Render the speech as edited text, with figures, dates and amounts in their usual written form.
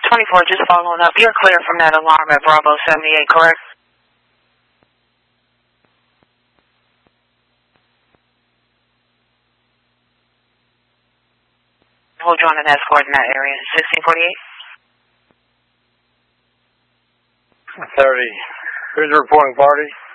24, just following up. You're clear from that alarm at Bravo 78, correct? Hold you on an escort in that area. 1648? 30. Who's the reporting party?